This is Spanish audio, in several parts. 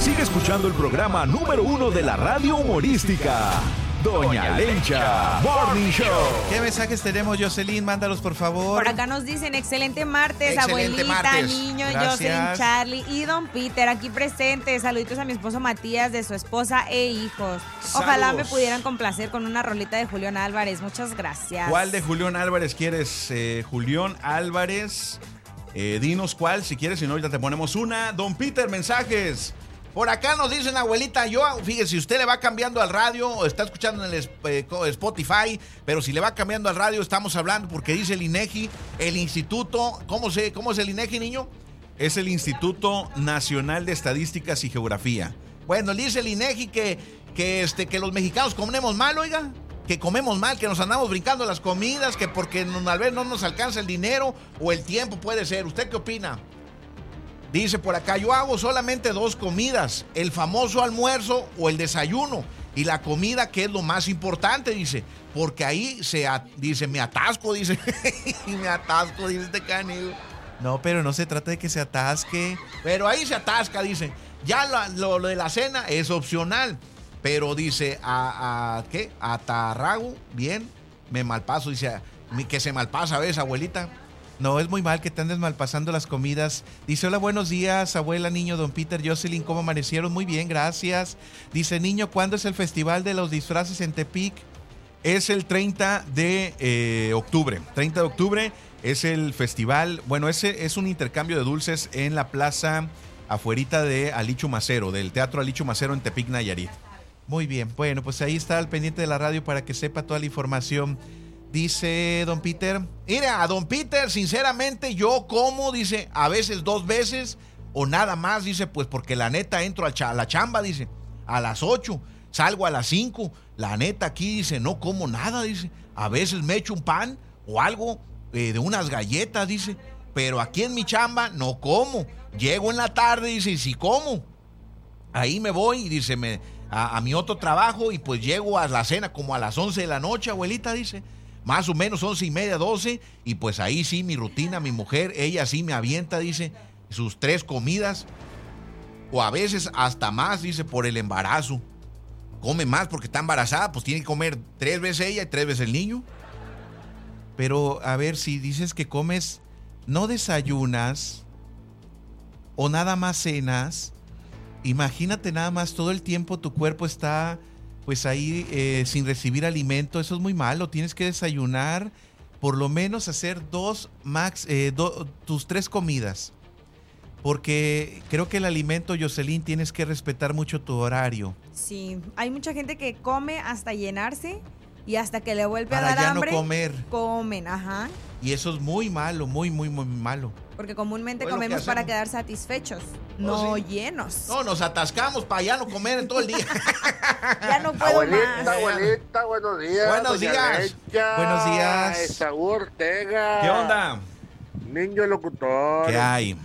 Sigue escuchando el programa número 1 de la radio humorística, Doña Lencha Morning Show. ¿Qué mensajes tenemos, Jocelyn? Mándalos, por favor. Por acá nos dicen, excelente martes, Excelente abuelita, martes. niño, Gracias. Jocelyn, Charlie y Don Peter aquí presentes. Saluditos a mi esposo Matías, de su esposa e hijos. Ojalá Saludos. me pudieran complacer con una rolita de Julián Álvarez. Muchas gracias. ¿Cuál de Julián Álvarez quieres? Julián Álvarez, dinos cuál, si quieres, si no, ahorita te ponemos una. Don Peter, mensajes. Por acá nos dicen, abuelita, fíjese, si usted le va cambiando al radio o está escuchando en el Spotify, pero si le va cambiando al radio, estamos hablando porque dice el INEGI, el instituto, ¿cómo es el INEGI, niño? Es el Instituto Nacional de Estadísticas y Geografía. Bueno, dice el INEGI que los mexicanos comemos mal, oiga, que comemos mal, que nos andamos brincando las comidas, que porque tal vez no nos alcanza el dinero o el tiempo, puede ser. ¿Usted qué opina? Dice por acá, yo hago solamente 2 comidas, el famoso almuerzo o el desayuno, y la comida que es lo más importante, dice, porque ahí dice, me atasco, dice, me atasco, dice este canigo. No, pero no se trata de que se atasque. Pero ahí se atasca, dice. Ya lo de la cena es opcional, pero dice, ¿qué? Atarrago, bien, me malpaso, dice, que se malpasa, ¿ves, abuelita? No, es muy mal que te andes malpasando las comidas. Dice, hola, buenos días, abuela, niño, don Peter, Jocelyn, ¿cómo amanecieron? Muy bien, gracias. Dice, niño, ¿cuándo es el festival de los disfraces en Tepic? Es el 30 de octubre. 30 de octubre es el festival. Bueno, ese es un intercambio de dulces en la plaza afuerita de Alichu Macero, del Teatro Alichu Macero en Tepic, Nayarit. Muy bien, bueno, pues ahí está al pendiente de la radio para que sepa toda la información. Dice don Peter, mira, don Peter, sinceramente yo como, dice, a veces 2 veces o nada más, dice, pues porque la neta entro a la chamba, dice, a las 8, salgo a las 5, la neta aquí, dice, no como nada, dice, a veces me echo un pan o algo de unas galletas, dice, pero aquí en mi chamba no como, llego en la tarde, dice, y si como, ahí me voy, y dice, a mi otro trabajo y pues llego a la cena como a las 11 de la noche, abuelita, dice, más o menos 11:30, 12, y pues ahí sí mi rutina, mi mujer, ella sí me avienta, dice, sus 3 comidas, o a veces hasta más, dice, por el embarazo. Come más porque está embarazada, pues tiene que comer 3 veces ella y 3 veces el niño. Pero, a ver, si dices que comes, no desayunas, o nada más cenas, imagínate nada más, todo el tiempo tu cuerpo está pues ahí sin recibir alimento. Eso es muy malo. Tienes que desayunar, por lo menos hacer tus 3 comidas, porque creo que el alimento, Jocelyn, tienes que respetar mucho tu horario. Sí, hay mucha gente que come hasta llenarse y hasta que le vuelve Para a dar ya hambre, no comer. comen, ajá. Y eso es muy malo, muy, muy, muy malo. Porque comúnmente Bueno, comemos ¿qué para hacemos? quedar satisfechos, no sí. llenos. No, nos atascamos para ya no comer en todo el día. Ya no puedo más. Abuelita, buenos días. Buenos doña días. Lencha, Buenos días. Esaú Ortega. ¿Qué onda? Niño locutor. ¿Qué hay?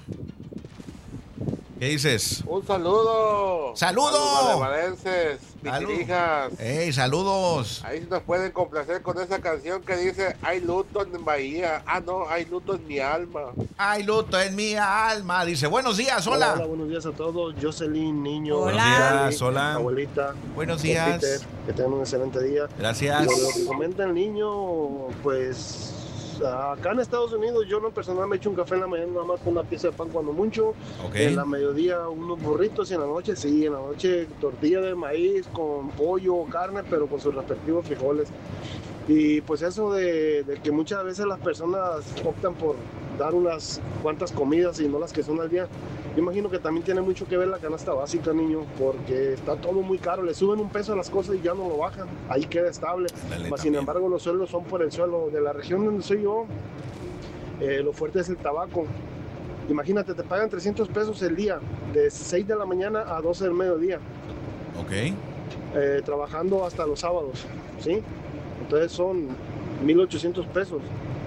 ¿Qué dices? Un saludo. ¡Saludo! A los guadalenses, Salud. hijas. ¡Ey, saludos! Ahí nos pueden complacer con esa canción que dice hay luto en Bahía. Ah, no, hay luto en mi alma. ¡Hay luto en mi alma! Dice, buenos días, hola. Hola, buenos días a todos. Jocelyn, niño. Hola. Buenos días, hola. Abuelita. Buenos don días. Peter, que tengan un excelente día. Gracias. Lo que comenta el niño, pues acá en Estados Unidos yo en lo personal me echo un café en la mañana nada más con una pieza de pan cuando mucho. Ok. En la mediodía unos burritos y en la noche sí, en la noche tortilla de maíz con pollo o carne, pero con sus respectivos frijoles. Y pues eso de que muchas veces las personas optan por dar unas cuantas comidas y no las que son al día. Yo imagino que también tiene mucho que ver la canasta básica, niño, porque está todo muy caro. Le suben un peso a las cosas y ya no lo bajan. Ahí queda estable. Sin embargo, los sueldos son por el suelo. De la región donde soy yo, lo fuerte es el tabaco. Imagínate, te pagan 300 pesos el día, de 6 de la mañana a 12 del mediodía. Ok. Trabajando hasta los sábados, ¿sí? Entonces son 1,800 pesos.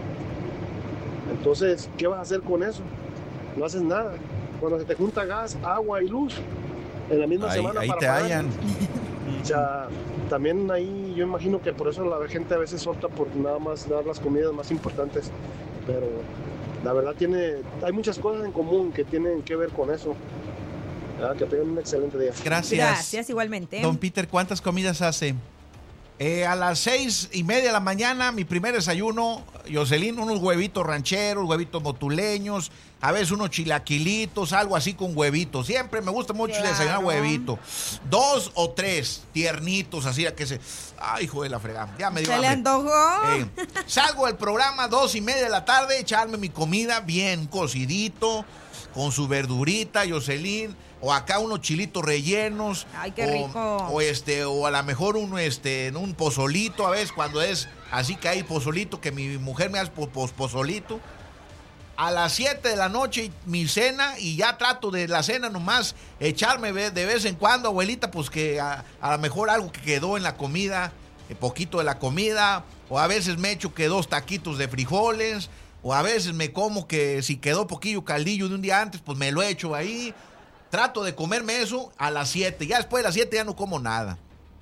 Entonces, ¿qué vas a hacer con eso? No haces nada. Cuando se te junta gas, agua y luz en la misma semana Ahí para te pagar. hallan. O sea, también ahí yo imagino que por eso la gente a veces opta por nada más dar las comidas más importantes. Pero la verdad hay muchas cosas en común que tienen que ver con eso. Que tengan un excelente día. Gracias. Gracias, igualmente. Don Peter, ¿cuántas comidas hace? A las 6:30 de la mañana, mi primer desayuno, Jocelyn, unos huevitos rancheros, huevitos motuleños, a veces unos chilaquilitos, algo así con huevitos. Siempre me gusta mucho desayunar huevito. 2 o 3 tiernitos, así a que se... Ay, hijo de la fregada, ya me dio ¿Se le hambre. antojó? Salgo del programa 2:30 de la tarde, echarme mi comida bien cocidito, con su verdurita, Jocelyn, o acá unos chilitos rellenos. Ay, qué rico. O a lo mejor un pozolito, a veces cuando es así que hay pozolito, que mi mujer me hace pozolito. A las 7 de la noche mi cena, y ya trato de la cena nomás echarme de vez en cuando, abuelita, pues que a lo mejor algo que quedó en la comida, poquito de la comida, o a veces me echo que 2 taquitos de frijoles, o a veces me como que si quedó poquillo caldillo de un día antes, pues me lo echo ahí. Trato de comerme eso a las 7. Ya después de las 7 ya no como nada.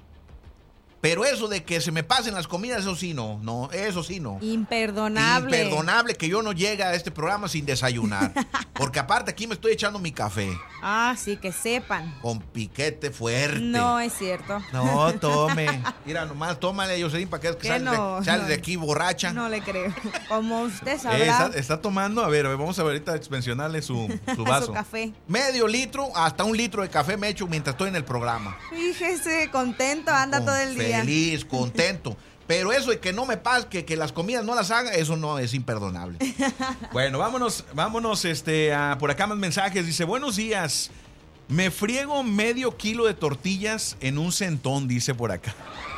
Pero eso de que se me pasen las comidas, eso sí no. No, eso sí no. Imperdonable. Imperdonable que yo no llegue a este programa sin desayunar. Porque aparte aquí me estoy echando mi café. Ah, sí, que sepan. Con piquete fuerte. No es cierto. No, tome. Mira, nomás tómale, Jocelyn, para que sales de aquí borracha. No le creo. Como usted sabrá. Está tomando, a ver, vamos a ver ahorita mencionarle su vaso. Su café. Medio litro, hasta 1 litro de café me echo mientras estoy en el programa. Fíjese, contento, anda todo el día. Feliz, contento. Pero eso de que no me pase, que las comidas no las haga, eso no es imperdonable. Bueno, vámonos por acá más mensajes. Dice, buenos días. Me friego medio kilo de tortillas en un centón, dice por acá.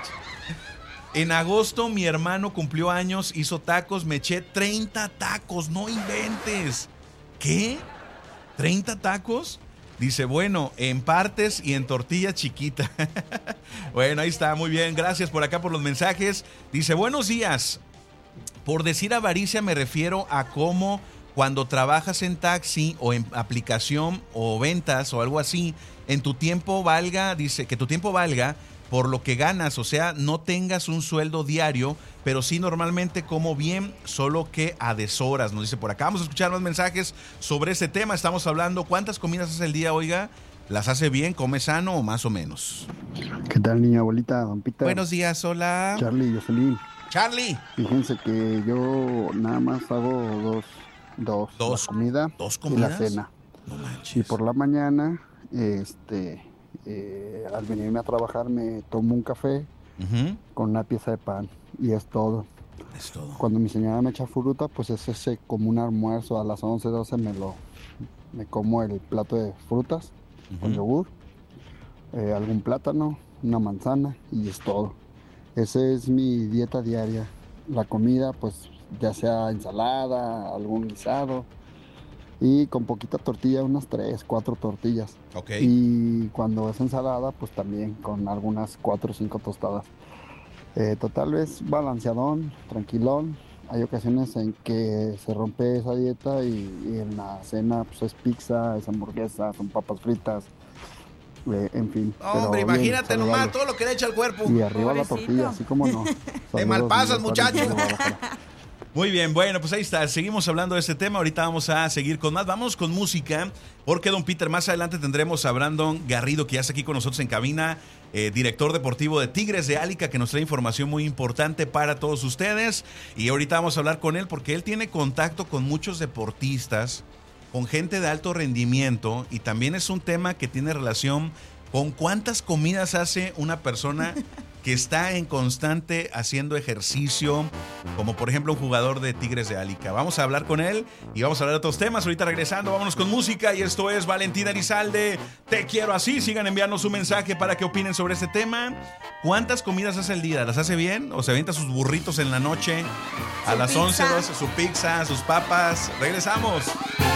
En agosto mi hermano cumplió años, hizo tacos, me eché 30 tacos, no inventes. ¿Qué? ¿30 tacos? Dice, bueno, en partes y en tortilla chiquita. Bueno, ahí está, muy bien. Gracias por acá por los mensajes. Dice, buenos días. Por decir avaricia me refiero a cómo cuando trabajas en taxi o en aplicación o ventas o algo así, en tu tiempo valga, dice, que tu tiempo valga por lo que ganas, o sea, no tengas un sueldo diario, pero sí normalmente como bien, solo que a deshoras, nos dice por acá. Vamos a escuchar más mensajes sobre este tema. Estamos hablando, ¿cuántas comidas hace el día, oiga? ¿Las hace bien, come sano o más o menos? ¿Qué tal, niña abuelita, don Peter? Buenos días, hola. Charlie, Jocelyn. Charlie. Fíjense que yo nada más hago dos. La comida. ¿Dos comidas? Y la cena. No manches. Y por la mañana, al venirme a trabajar me tomo un café con una pieza de pan y es todo. Es todo. Cuando mi señora me echa fruta, pues es ese como un almuerzo. A las 11, 12 me como el plato de frutas con yogur, algún plátano, una manzana y es todo. Esa es mi dieta diaria. La comida, pues ya sea ensalada, algún guisado y con poquita tortilla, unas 3, 4 tortillas. Okay. Y cuando es ensalada, pues también con algunas 4 o 5 tostadas. Total es balanceadón, tranquilón. Hay ocasiones en que se rompe esa dieta y en la cena pues es pizza, es hamburguesa, son papas fritas, en fin. Hombre, imagínate nomás todo lo que le echa al cuerpo. Y arriba la tortilla, así como no. Te malpasas, muchacho. Muy bien, bueno, pues ahí está, seguimos hablando de este tema, ahorita vamos a seguir con más, vamos con música, porque don Peter, más adelante tendremos a Brandon Garrido, que ya está aquí con nosotros en cabina, director deportivo de Tigres de Álica, que nos trae información muy importante para todos ustedes, y ahorita vamos a hablar con él, porque él tiene contacto con muchos deportistas, con gente de alto rendimiento, y también es un tema que tiene relación con cuántas comidas hace una persona que está en constante haciendo ejercicio, como por ejemplo un jugador de Tigres de Álica. Vamos a hablar con él y vamos a hablar de otros temas. Ahorita regresando, vámonos con música y esto es Valentina Elizalde, Te Quiero Así. Sigan enviando su mensaje para que opinen sobre este tema. ¿Cuántas comidas hace el día? ¿Las hace bien? ¿O se avienta sus burritos en la noche? A las 11, 12, su pizza, sus papas. Regresamos.